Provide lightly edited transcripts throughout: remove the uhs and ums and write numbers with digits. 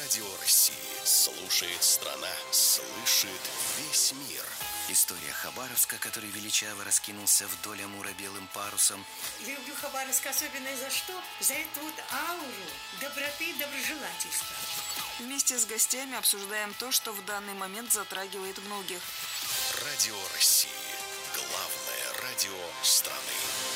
Радио России. Слушает страна, слышит весь мир. История Хабаровска, который величаво раскинулся вдоль Амура белым парусом. Люблю Хабаровск особенно за что? За эту вот ауру доброты и доброжелательства. Вместе с гостями обсуждаем то, что в данный момент затрагивает многих. Радио России. Главное радио страны.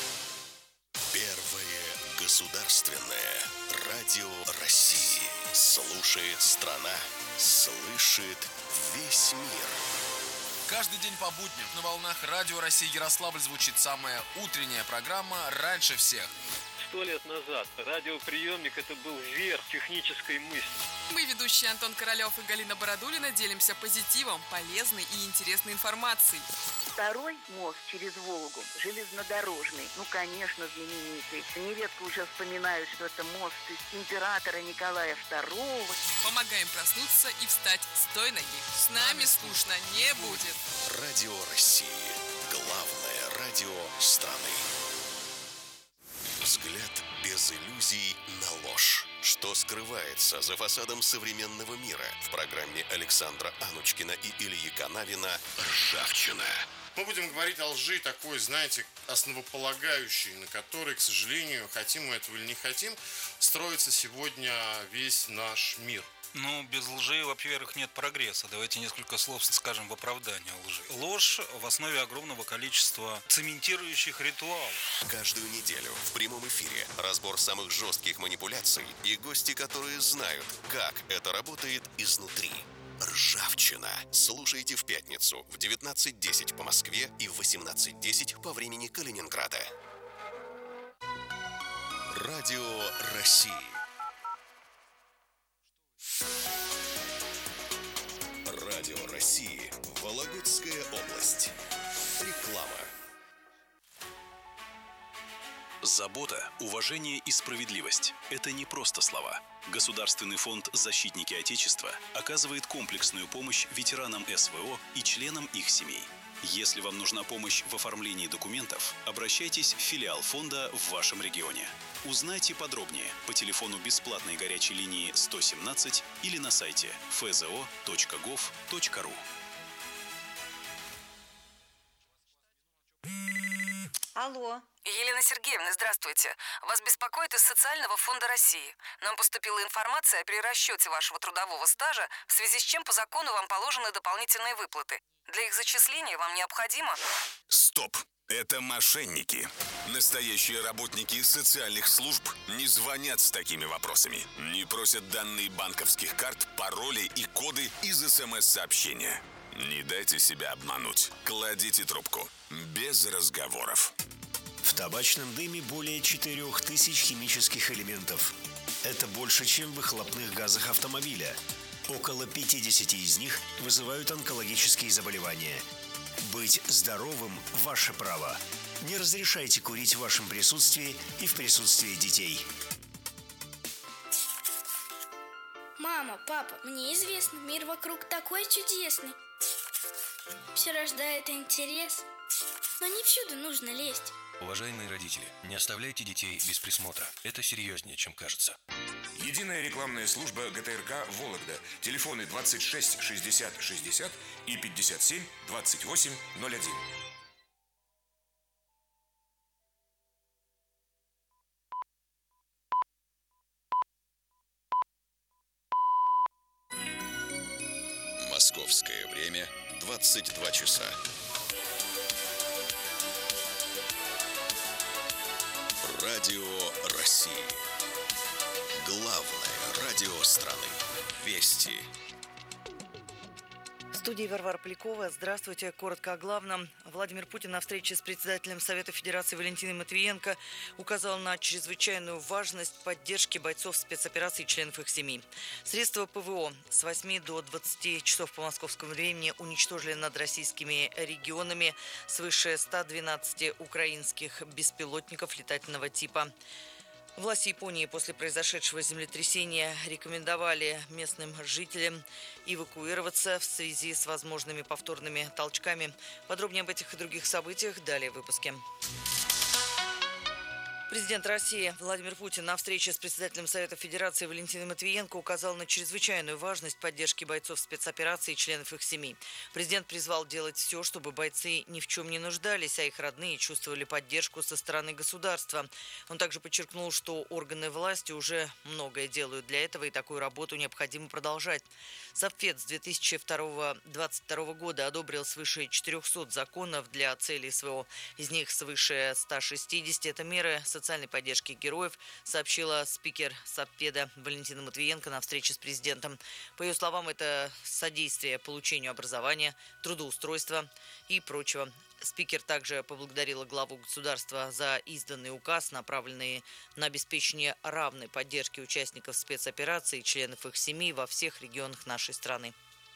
Первое государственное радио России. Слушает страна, слышит весь мир. Каждый день по будням на волнах Радио России Ярославль звучит самая утренняя программа «Раньше всех». 100 лет назад радиоприемник – это был верх технической мысли. Мы, ведущие Антон Королев и Галина Бородулина, делимся позитивом, полезной и интересной информацией. Второй мост через Волгу, железнодорожный, конечно, знаменитый. Нередко уже вспоминают, что это мост императора Николая II. Помогаем проснуться и встать с той ноги. С нами скучно не будет. Радио России. Главное радио страны. Взгляд без иллюзий на ложь. Что скрывается за фасадом современного мира? В программе Александра Анучкина и Ильи Канавина «Ржавчина». Мы будем говорить о лжи такой, знаете, основополагающей, на которой, к сожалению, хотим мы этого или не хотим, строится сегодня весь наш мир. Без лжи, во-первых, нет прогресса. Давайте несколько слов скажем в оправдании лжи. Ложь в основе огромного количества цементирующих ритуалов. Каждую неделю в прямом эфире разбор самых жестких манипуляций и гости, которые знают, как это работает изнутри. Ржавчина. Слушайте в пятницу в 19:10 по Москве и в 18:10 по времени Калининграда. Радио России. Радио России. Вологодская область. Реклама. Забота, уважение и справедливость – это не просто слова. Государственный фонд «Защитники Отечества» оказывает комплексную помощь ветеранам СВО и членам их семей. Если вам нужна помощь в оформлении документов, обращайтесь в филиал фонда в вашем регионе. Узнайте подробнее по телефону бесплатной горячей линии 117 или на сайте fzo.gov.ru. Алло. Елена Сергеевна, здравствуйте. Вас беспокоит из Социального фонда России. Нам поступила информация о перерасчете вашего трудового стажа, в связи с чем по закону вам положены дополнительные выплаты. Для их зачисления вам необходимо... Стоп! Это мошенники. Настоящие работники социальных служб не звонят с такими вопросами. Не просят данные банковских карт, пароли и коды из СМС-сообщения. Не дайте себя обмануть. Кладите трубку. Без разговоров. В табачном дыме более 4000 химических элементов. Это больше, чем в выхлопных газах автомобиля. Около 50 из них вызывают онкологические заболевания. Быть здоровым – ваше право. Не разрешайте курить в вашем присутствии и в присутствии детей. Мама, папа, мне известно, мир вокруг такой чудесный. Все рождает интерес, но не всюду нужно лезть. Уважаемые родители, не оставляйте детей без присмотра. Это серьезнее, чем кажется. Единая рекламная служба ГТРК «Вологда». Телефоны 26 60 60 и 57 28 01. Московское время 22 часа. Радио России. Главное радио страны. Вести. В студии Варвара Полякова. Здравствуйте. Коротко о главном. Владимир Путин на встрече с председателем Совета Федерации Валентиной Матвиенко указал на чрезвычайную важность поддержки бойцов спецопераций и членов их семей. Средства ПВО с 8 до 20 часов по московскому времени уничтожили над российскими регионами свыше 112 украинских беспилотников летательного типа. Власти Японии после произошедшего землетрясения рекомендовали местным жителям эвакуироваться в связи с возможными повторными толчками. Подробнее об этих и других событиях далее в выпуске. Президент России Владимир Путин на встрече с председателем Совета Федерации Валентиной Матвиенко указал на чрезвычайную важность поддержки бойцов спецоперации и членов их семей. Президент призвал делать все, чтобы бойцы ни в чем не нуждались, а их родные чувствовали поддержку со стороны государства. Он также подчеркнул, что органы власти уже многое делают для этого, и такую работу необходимо продолжать. Совфед с 2022 года одобрил свыше 400 законов для целей СВО. Из них свыше 160 – это меры социальной поддержки героев, сообщила спикер Совфеда Валентина Матвиенко на встрече с президентом. По ее словам, это содействие получению образования, трудоустройства и прочего. Спикер также поблагодарила главу государства за изданный указ, направленный на обеспечение равной поддержки участников спецоперации и членов их семей во всех регионах нашей страны.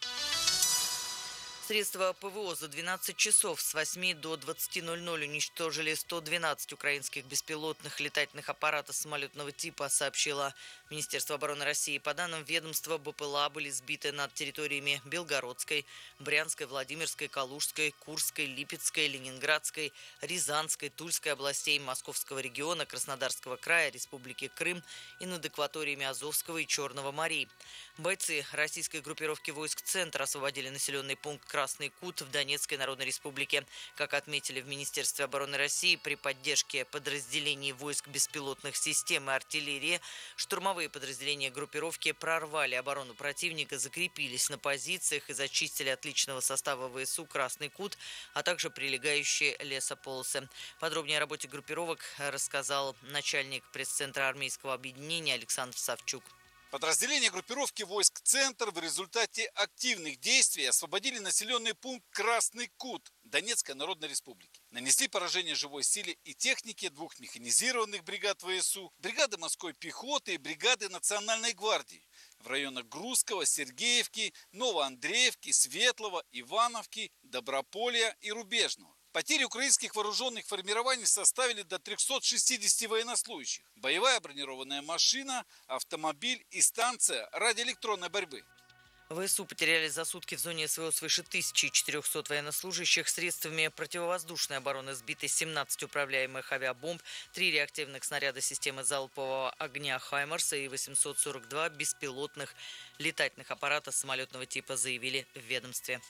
Средства ПВО за 12 часов с 8 до 20:00 уничтожили 112 украинских беспилотных летательных аппаратов самолетного типа, сообщило Министерство обороны России. По данным ведомства, БПЛА были сбиты над территориями Белгородской, Брянской, Владимирской, Калужской, Курской, Липецкой, Ленинградской, Рязанской, Тульской областей, Московского региона, Краснодарского края, Республики Крым и над акваториями Азовского и Черного морей. Бойцы российской группировки войск «Центр» освободили населенный пункт Красный Кут в Донецкой Народной Республике. Как отметили в Министерстве обороны России, при поддержке подразделений войск беспилотных систем и артиллерии штурмовые подразделения группировки прорвали оборону противника, закрепились на позициях и зачистили от личного состава ВСУ Красный Кут, а также прилегающие лесополосы. Подробнее о работе группировок рассказал начальник пресс-центра армейского объединения Александр Савчук. Подразделения группировки войск «Центр» в результате активных действий освободили населенный пункт Красный Кут Донецкой Народной Республики. Нанесли поражение живой силе и технике двух механизированных бригад ВСУ, бригады морской пехоты и бригады Национальной гвардии в районах Грузского, Сергеевки, Новоандреевки, Светлого, Ивановки, Доброполья и Рубежного. Потери украинских вооруженных формирований составили до 360 военнослужащих. Боевая бронированная машина, автомобиль и станция радиоэлектронной борьбы. ВСУ потеряли за сутки в зоне СВО свыше 1400 военнослужащих. Средствами противовоздушной обороны сбиты 17 управляемых авиабомб, 3 реактивных снаряда системы залпового огня «Хаймарс» и 842 беспилотных летательных аппарата самолетного типа, заявили в ведомстве.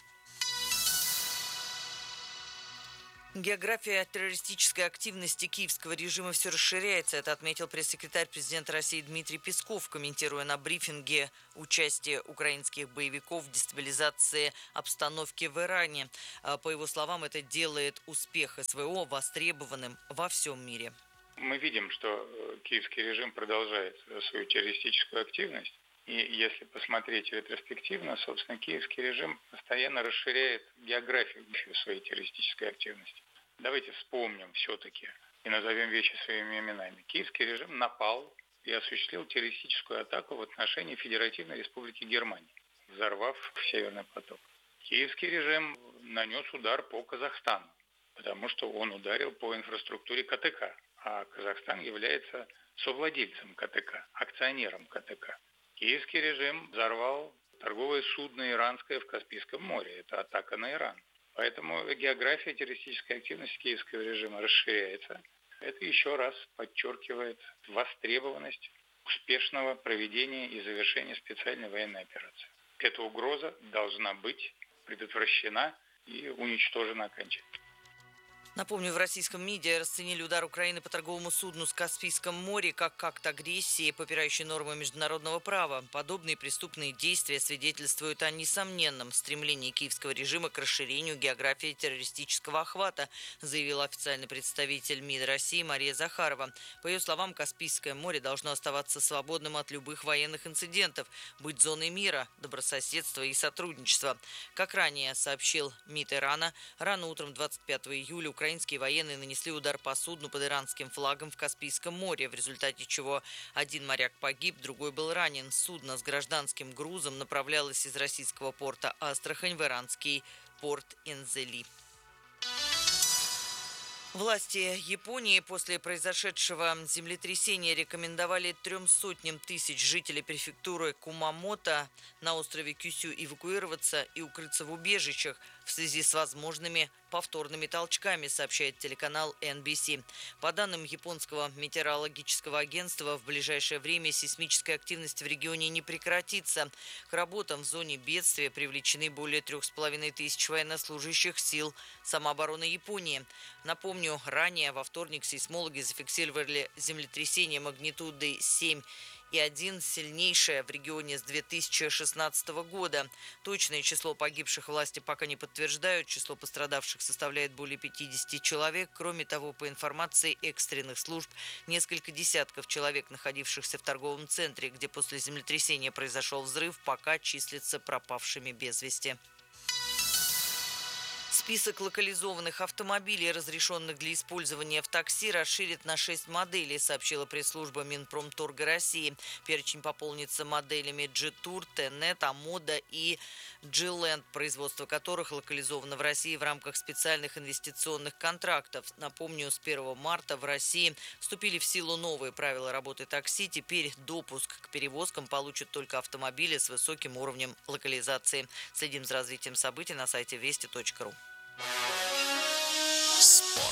География террористической активности киевского режима все расширяется. Это отметил пресс-секретарь президента России Дмитрий Песков, комментируя на брифинге участие украинских боевиков в дестабилизации обстановки в Иране. По его словам, это делает успех СВО востребованным во всем мире. Мы видим, что киевский режим продолжает свою террористическую активность. И если посмотреть ретроспективно, собственно, киевский режим постоянно расширяет географию своей террористической активности. Давайте вспомним все-таки и назовем вещи своими именами. Киевский режим напал и осуществил террористическую атаку в отношении Федеративной Республики Германии, взорвав Северный поток. Киевский режим нанес удар по Казахстану, потому что он ударил по инфраструктуре КТК, а Казахстан является совладельцем КТК, акционером КТК. Киевский режим взорвал торговое судно иранское в Каспийском море. Это атака на Иран. Поэтому география террористической активности киевского режима расширяется. Это еще раз подчеркивает востребованность успешного проведения и завершения специальной военной операции. Эта угроза должна быть предотвращена и уничтожена окончательно. Напомню, в российском МИДе расценили удар Украины по торговому судну в Каспийском море как акт агрессии, попирающий нормы международного права. Подобные преступные действия свидетельствуют о несомненном стремлении киевского режима к расширению географии террористического охвата, заявил официальный представитель МИД России Мария Захарова. По ее словам, Каспийское море должно оставаться свободным от любых военных инцидентов, быть зоной мира, добрососедства и сотрудничества. Как ранее сообщил МИД Ирана, рано утром 25 июля украинские военные нанесли удар по судну под иранским флагом в Каспийском море, в результате чего один моряк погиб, другой был ранен. Судно с гражданским грузом направлялось из российского порта Астрахань в иранский порт Энзели. Власти Японии после произошедшего землетрясения рекомендовали 300 тысяч жителей префектуры Кумамото на острове Кюсю эвакуироваться и укрыться в убежищах в связи с возможными повторными толчками, сообщает телеканал NBC. По данным японского метеорологического агентства, в ближайшее время сейсмическая активность в регионе не прекратится. К работам в зоне бедствия привлечены более 3,5 тысяч военнослужащих сил самообороны Японии. Напомню, ранее во вторник сейсмологи зафиксировали землетрясение магнитудой 7,1, сильнейшее в регионе с 2016 года. Точное число погибших власти пока не подтверждают. Число пострадавших составляет более 50 человек. Кроме того, по информации экстренных служб, несколько десятков человек, находившихся в торговом центре, где после землетрясения произошел взрыв, пока числятся пропавшими без вести. Список локализованных автомобилей, разрешенных для использования в такси, расширит на 6 моделей, сообщила пресс-служба Минпромторга России. Перечень пополнится моделями G-Tour, T-Net, Amoda и G-Land, производство которых локализовано в России в рамках специальных инвестиционных контрактов. Напомню, с 1 марта в России вступили в силу новые правила работы такси. Теперь допуск к перевозкам получат только автомобили с высоким уровнем локализации. Следим за развитием событий на сайте вести.ру. Спорт.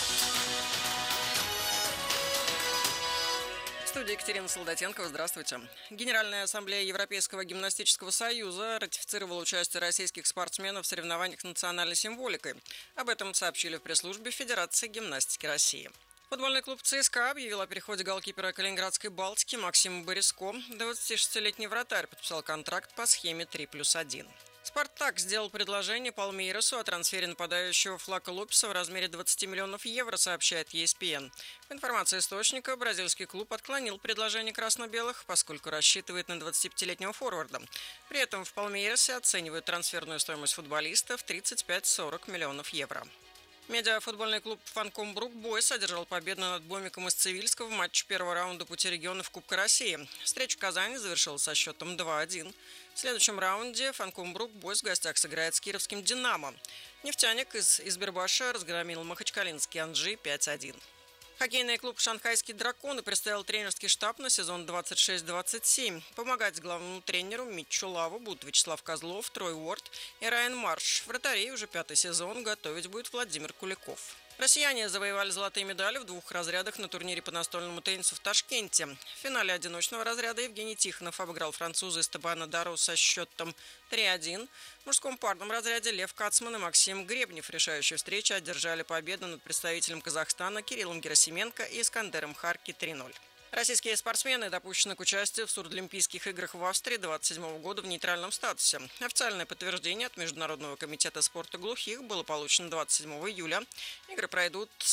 В студии Екатерина Солдатенкова. Здравствуйте. Генеральная ассамблея Европейского гимнастического союза ратифицировала участие российских спортсменов в соревнованиях с национальной символикой. Об этом сообщили в пресс-службе Федерации гимнастики России. Футбольный клуб ЦСКА объявил о переходе голкипера Калининградской «Балтики» Максима Бориско. 26-летний вратарь подписал контракт по схеме 3+1. «Спартак» сделал предложение Палмейрасу о трансфере нападающего Флака Лопеса в размере 20 миллионов евро, сообщает ESPN. По информации источника, бразильский клуб отклонил предложение красно-белых, поскольку рассчитывает на 25-летнего форварда. При этом в Палмейрасе оценивают трансферную стоимость футболиста в 35-40 миллионов евро. Медиафутбольный клуб «Фанком Брук Бойс» одержал победу над Бомиком из Цивильского в матче первого раунда пути регионов Кубка России. Встреча в Казани завершилась со счетом 2-1. В следующем раунде «Фанком Брук Бойс» в гостях сыграет с кировским «Динамо». «Нефтяник» из Избербаша разгромил махачкалинский «Анжи» 5-1. Хоккейный клуб «Шанхайские драконы» представил тренерский штаб на сезон 26-27. Помогать главному тренеру Митчу Лаву будут Вячеслав Козлов, Трой Уорд и Райан Марш. Вратарей уже 5-й сезон готовить будет Владимир Куликов. Россияне завоевали золотые медали в 2 разрядах на турнире по настольному теннису в Ташкенте. В финале одиночного разряда Евгений Тихонов обыграл француза Эстебана Дару со счетом 3-1. В мужском парном разряде Лев Кацман и Максим Гребнев в решающей встрече одержали победу над представителем Казахстана Кириллом Герасименко и Искандером Харки 3-0. Российские спортсмены допущены к участию в Сурдлимпийских играх в Австрии 2027 года в нейтральном статусе. Официальное подтверждение от Международного комитета спорта глухих было получено 27 июля. Игры пройдут